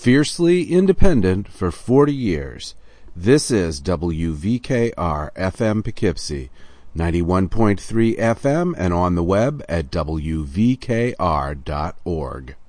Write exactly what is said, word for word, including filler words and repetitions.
Fiercely independent for forty years. This is W V K R F M Poughkeepsie, ninety-one point three F M, and on the web at W V K R dot org.